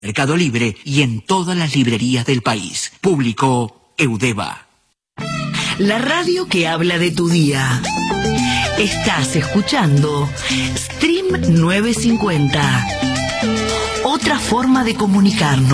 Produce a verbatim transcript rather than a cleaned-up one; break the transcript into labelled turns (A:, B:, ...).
A: Mercado Libre y en todas las librerías del país. Público Eudeva.
B: La radio que habla de tu día. Estás escuchando Stream novecientos cincuenta. Otra forma de comunicarnos.